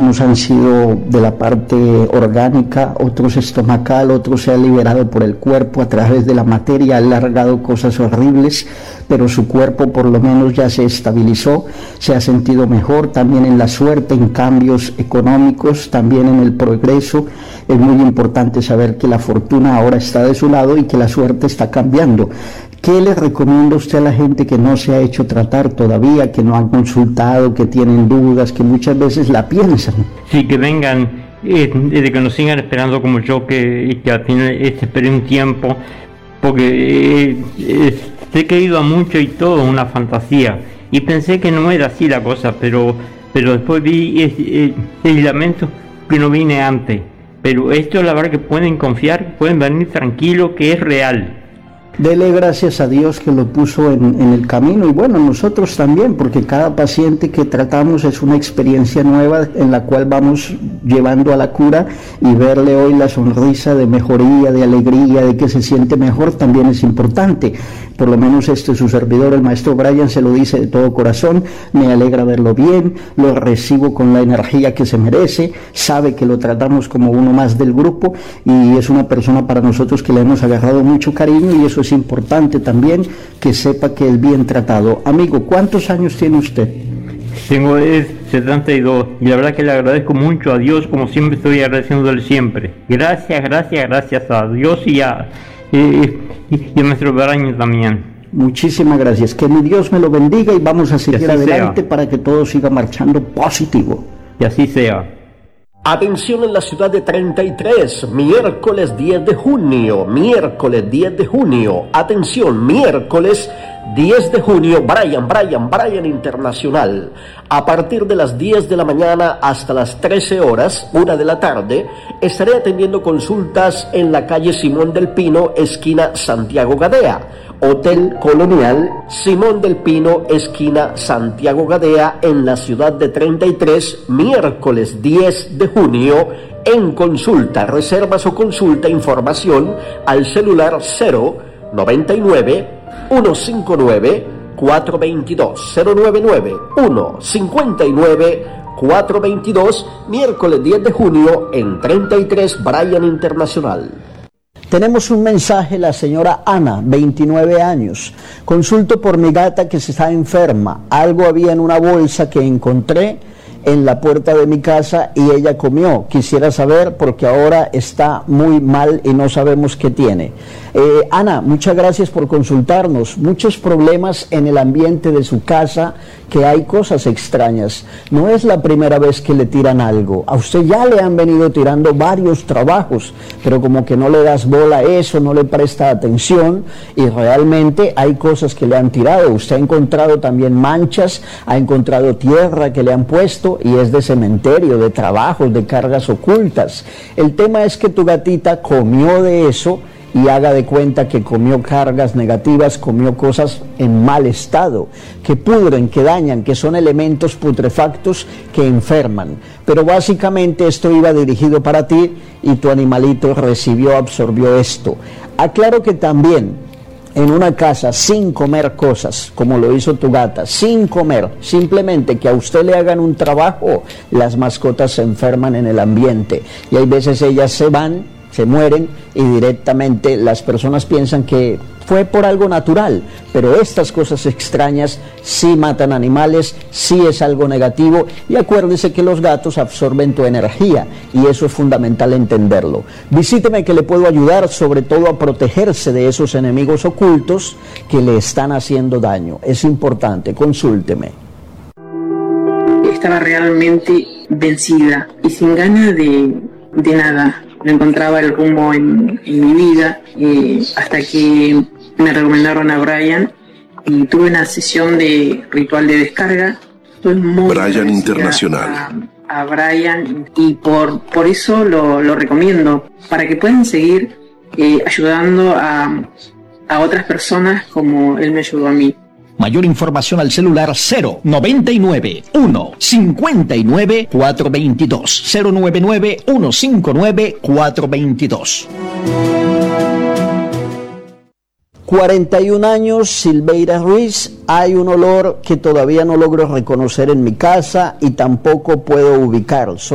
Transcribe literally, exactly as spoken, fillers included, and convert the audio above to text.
algunos han sido de la parte orgánica, otros estomacal, otros se ha liberado por el cuerpo a través de la materia, ha alargado cosas horribles, pero su cuerpo por lo menos ya se estabilizó, se ha sentido mejor, también en la suerte, en cambios económicos, también en el progreso. Es muy importante saber que la fortuna ahora está de su lado y que la suerte está cambiando. ¿Qué le recomienda usted a la gente que no se ha hecho tratar todavía, que no han consultado, que tienen dudas, que muchas veces la piensan? Sí, que vengan, eh, de que no sigan esperando como yo, que, que al final eh, espere un tiempo, porque eh, eh, sé que he ido a mucho y todo una fantasía, y pensé que no era así la cosa, pero, pero después vi eh, eh, el lamento que no vine antes. Pero esto la verdad que pueden confiar, pueden venir tranquilos, que es real. Dele gracias a Dios que lo puso en, en el camino, y bueno, nosotros también, porque cada paciente que tratamos es una experiencia nueva en la cual vamos llevando a la cura, y verle hoy la sonrisa de mejoría, de alegría, de que se siente mejor, también es importante. Por lo menos este su servidor, el maestro Brian, se lo dice de todo corazón: me alegra verlo bien, lo recibo con la energía que se merece, sabe que lo tratamos como uno más del grupo, y es una persona para nosotros que le hemos agarrado mucho cariño, y eso es importante también, que sepa que es bien tratado. Amigo, ¿cuántos años tiene usted? Tengo setenta y dos, y la verdad que le agradezco mucho a Dios, como siempre estoy agradeciéndole siempre. Gracias, gracias, gracias a Dios y a, y, y a nuestro Brian también. Muchísimas gracias, que mi Dios me lo bendiga, y vamos a seguir adelante sea, para que todo siga marchando positivo. Y así sea. Atención en la ciudad de treinta y tres, miércoles diez de junio, miércoles diez de junio, atención, miércoles diez de junio, Brian, Brian, Brian Internacional. A partir de las diez de la mañana hasta las trece horas, una de la tarde, estaré atendiendo consultas en la calle Simón del Pino, esquina Santiago Gadea. Hotel Colonial Simón del Pino, esquina Santiago Gadea, en la ciudad de treinta y tres, miércoles diez de junio, en consulta. Reservas o consulta, información al celular cero noventa y nueve, ciento cincuenta y nueve, cuatrocientos veintidós, cero noventa y nueve, ciento cincuenta y nueve, cuatrocientos veintidós, miércoles diez de junio en treinta y tres, Brian Internacional. Tenemos un mensaje, la señora Ana, veintinueve años. Consulto por mi gata que se está enferma. Algo había en una bolsa que encontré en la puerta de mi casa y ella comió. Quisiera saber porque ahora está muy mal y no sabemos qué tiene. Eh, Ana, muchas gracias por consultarnos. Muchos problemas en el ambiente de su casa, que hay cosas extrañas. No es la primera vez que le tiran algo. A usted ya le han venido tirando varios trabajos, pero como que no le das bola a eso, no le presta atención, y realmente hay cosas que le han tirado. Usted ha encontrado también manchas, ha encontrado tierra que le han puesto, y es de cementerio, de trabajos, de cargas ocultas. El tema es que tu gatita comió de eso, y haga de cuenta que comió cargas negativas, comió cosas en mal estado, que pudren, que dañan, que son elementos putrefactos que enferman. Pero básicamente esto iba dirigido para ti, y tu animalito recibió, absorbió esto. Aclaro que también en una casa sin comer cosas, como lo hizo tu gata, sin comer, simplemente que a usted le hagan un trabajo, las mascotas se enferman en el ambiente, y hay veces ellas se van, se mueren, y directamente las personas piensan que fue por algo natural, pero estas cosas extrañas sí matan animales, sí es algo negativo, y acuérdese que los gatos absorben tu energía, y eso es fundamental entenderlo. Visíteme que le puedo ayudar, sobre todo a protegerse de esos enemigos ocultos que le están haciendo daño. Es importante, consúlteme. Estaba realmente vencida y sin ganas de, de nada. No encontraba el rumbo en, en mi vida, eh, hasta que me recomendaron a Brian y tuve una sesión de ritual de descarga. Estoy muy Brian Internacional. A, a Brian, y por, por eso lo, lo recomiendo, para que puedan seguir eh, ayudando a, a otras personas como él me ayudó a mí. Mayor información al celular cero noventa y nueve, ciento cincuenta y nueve, cuatrocientos veintidós, cero noventa y nueve, ciento cincuenta y nueve, cuatrocientos veintidós. cuarenta y un años, Silveira Ruiz. Hay un olor que todavía no logro reconocer en mi casa y tampoco puedo ubicar.